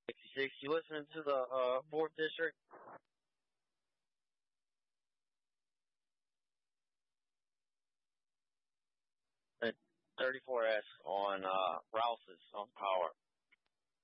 66. You listening to the 4th District? 34S on Rouse's on Power.